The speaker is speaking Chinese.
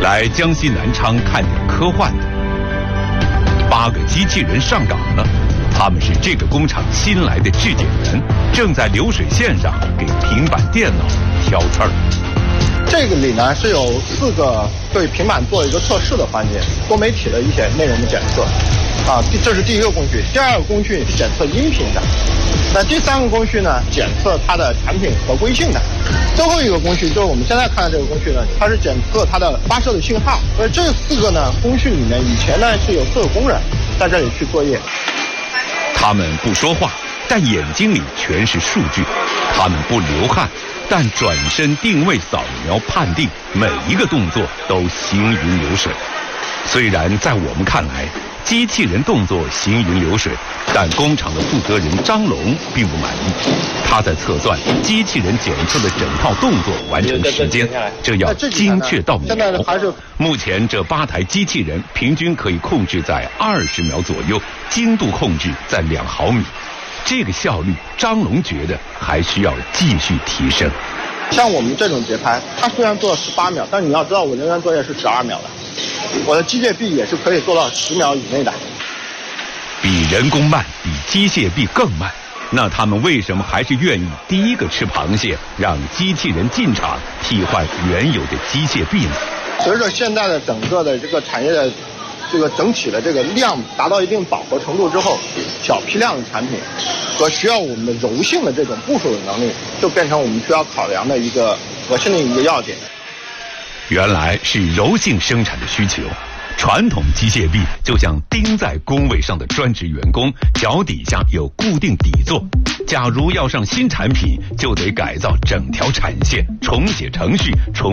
来江西南昌看点科幻的。8个机器人上岗了，他们是这个工厂新来的质检员，正在流水线上给平板电脑挑刺儿。 这个里呢是有4个对平板做一个测试的环节，多媒体的一些内容的检测。这是第1个工序。第2个工序是检测音频的。那第3个工序呢，检测它的产品合规性的。最后一个工序就是我们现在看的这个工序呢，它是检测它的发射的信号。所以这4个呢工序里面，以前呢是有4个工人在这里去作业。 他们不说话，但眼睛里全是数据；他们不流汗，但转身定位、扫描、判定，每一个动作都行云流水。虽然在我们看来，机器人动作行云流水，但工厂的负责人张龙并不满意。他在测算机器人检测的整套动作完成时间，这要精确到秒。目前这8台机器人平均可以控制在20秒左右，精度控制在2毫米。这个效率，张龙觉得还需要继续提升。 像我们这种节拍，它虽然做了18秒，但你要知道我人员作业是12秒的，我的机械臂也是可以做到10秒以内的。 比人工慢，比机械臂更慢，那他们为什么还是愿意第一个吃螃蟹，让机器人进场替换原有的机械臂呢？ 随着现在的整个的这个产业的这个整体的这个量达到一定饱和程度之后，小批量的产品和需要我们的柔性的这种部署的能力，就变成我们需要考量的一个核心的一个要点。 原来是柔性生产的需求。传统机械臂就像钉在工位上的专职员工，脚底下有固定底座。假如要上新产品，就得改造整条产线，重写程序，重